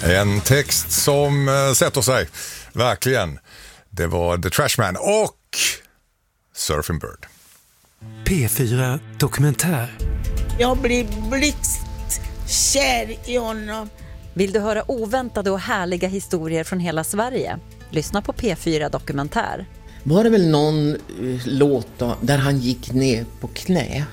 En text som sätter sig, verkligen. Det var The Trashman och Surfing Bird. P4 Dokumentär. Jag blir blixtkär i honom. Vill du höra oväntade och härliga historier från hela Sverige? Lyssna på P4 Dokumentär. Var det väl någon låt då, där han gick ner på knä?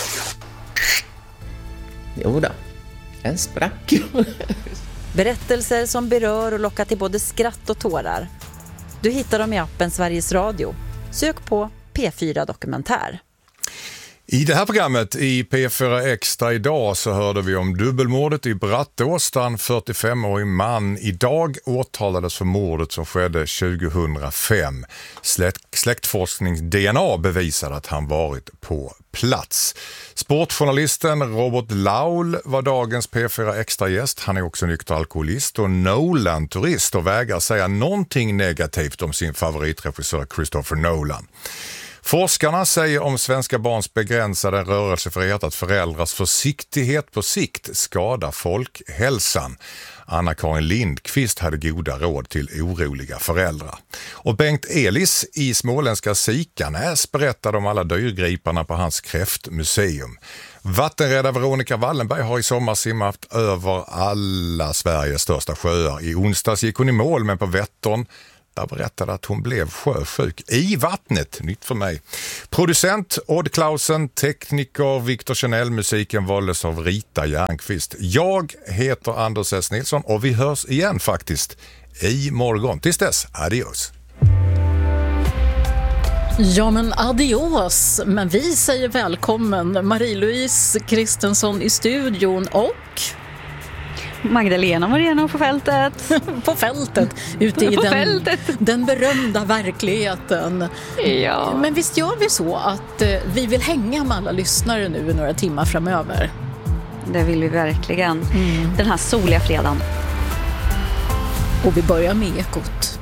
Jo då, en sprack. Berättelser som berör och lockar till både skratt och tårar. Du hittar dem i appen Sveriges Radio. Sök på P4 Dokumentär. I det här programmet i P4 Extra idag så hörde vi om dubbelmordet i Brattås där en 45-årig man idag åtalades för mordet som skedde 2005. Släktforsknings-DNA bevisade att han varit på plats. Sportjournalisten Robert Laul var dagens P4 Extra-gäst. Han är också nykter alkoholist och Nolan-turist och vägrar säga någonting negativt om sin favoritregissör Christopher Nolan. Forskarna säger om svenska barns begränsade rörelsefrihet att föräldrars försiktighet på sikt skadar folkhälsan. Anna-Karin Lindqvist hade goda råd till oroliga föräldrar. Och Bengt Elis i småländska Sikanäs berättade om alla dyrgriparna på hans kräftmuseum. Vattenräddare Veronica Wallenberg har i sommar simmat över alla Sveriges största sjöar. I onsdags gick hon i mål, men på Vättern där berättade att hon blev sjösjuk i vattnet, nytt för mig. Producent Odd Clausen, tekniker Victor Chanel, musiken valdes av Rita Järnqvist. Jag heter Anders S. Nilsson och vi hörs igen faktiskt i morgon. Tills dess, adios. Ja men adios, men vi säger välkommen Marie-Louise Kristensson i studion och Magdalena Moreno på fältet. På fältet, ute i den berömda verkligheten. Ja. Men visst gör vi så att vi vill hänga med alla lyssnare nu i några timmar framöver. Det vill vi verkligen. Den här soliga fredagen. Och vi börjar med Ekot.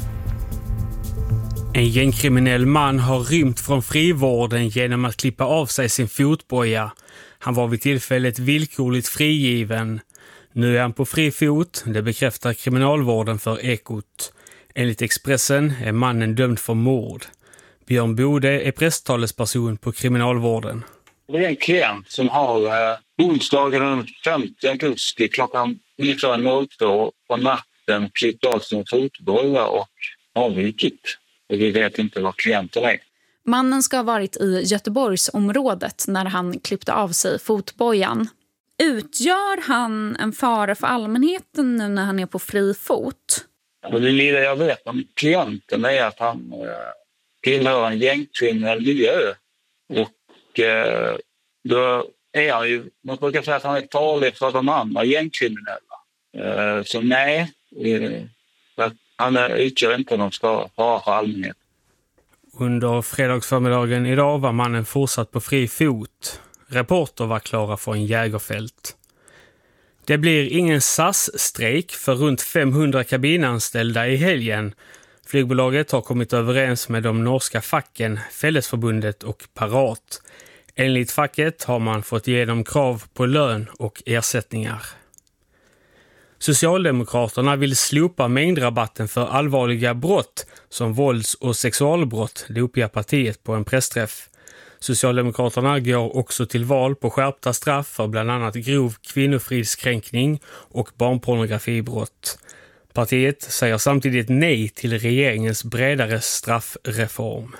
En gängkriminell man har rymt från frivården genom att klippa av sig sin fotboja. Han var vid tillfället villkorligt frigiven. Nu är han på fri fot, det bekräftar kriminalvården för Ekot. Enligt Expressen är mannen dömd för mord. Björn Bode är presstalesperson på kriminalvården. Det är en klient som har onsdagen den 5 augusti klockan 19.02 på natten klippt av sin fotboja och avvikit. Och vi vet inte vad klienten är. Mannen ska ha varit i Göteborgsområdet när han klippte av sig fotbojan. Utgör han en fara för allmänheten nu när han är på fri fot? Och det lilla jag vet om klienten är att han tillhör en gängkriminell miljö. Och då är han ju, man brukar säga att han är farlig för de andra gängkriminella. Så nej, han utgör inte någon fara för allmänheten. Under fredagsförmiddagen idag var mannen fortsatt på fri fot. Reporter var klara från Jägerfält. Det blir ingen SAS-strejk för runt 500 kabinanställda i helgen. Flygbolaget har kommit överens med de norska facken, Fällesförbundet och Parat. Enligt facket har man fått igenom krav på lön och ersättningar. Socialdemokraterna vill slopa mängdrabatten för allvarliga brott som vålds- och sexualbrott, det uppger partiet på en pressträff. Socialdemokraterna går också till val på skärpta straff för bland annat grov kvinnofridskränkning och barnpornografibrott. Partiet säger samtidigt nej till regeringens bredare straffreform.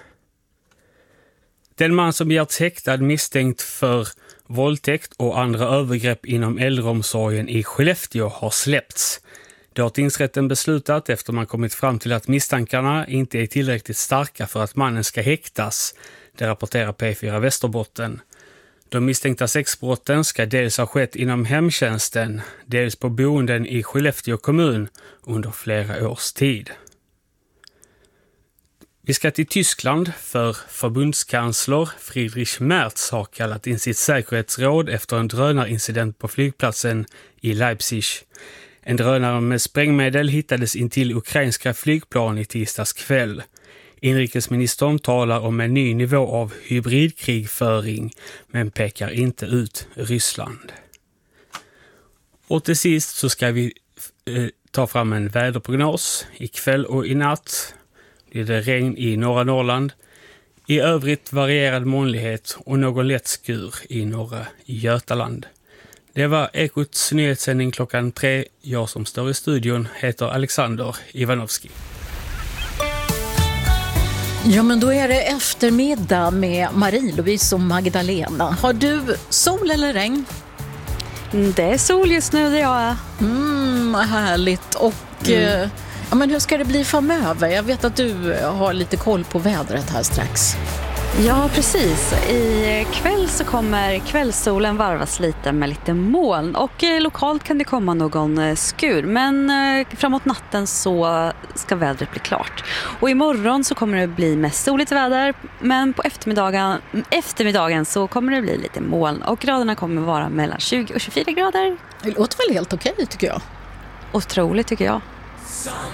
Den man som begärts häktad misstänkt för våldtäkt och andra övergrepp inom äldreomsorgen i Skellefteå har släppts. Det har tingsrätten beslutat efter man kommit fram till att misstankarna inte är tillräckligt starka för att mannen ska häktas. Det rapporterar P4 Västerbotten. De misstänkta sexbrotten ska dels ha skett inom hemtjänsten, dels på boenden i Skellefteå kommun under flera års tid. Vi ska till Tyskland för förbundskansler Friedrich Merz har kallat in sitt säkerhetsråd efter en drönarincident på flygplatsen i Leipzig. En drönare med sprängmedel hittades intill ukrainska flygplan i tisdags kväll. Inrikesministern talar om en ny nivå av hybridkrigföring men pekar inte ut Ryssland. Och till sist så ska vi tar fram en väderprognos. Ikväll och i natt blir det regn i norra Norrland. I övrigt varierad molnighet och någon lätt skur i norra Götaland. Det var Ekots nyhetssändning klockan 3. Jag som står i studion heter Alexander Ivanovski. Ja, men då är det eftermiddag med Marie-Louise och Magdalena. Har du sol eller regn? Det är sol just nu där jag är. Härligt. Och ja, men hur ska det bli framöver? Jag vet att du har lite koll på vädret här strax. Ja, precis. I kväll så kommer kvällssolen varvas lite med lite moln och lokalt kan det komma någon skur. Men framåt natten så ska vädret bli klart. Och imorgon så kommer det bli mest soligt väder, men på eftermiddagen så kommer det bli lite moln och graderna kommer vara mellan 20 och 24 grader. Det låter väl helt okej tycker jag. Otroligt tycker jag.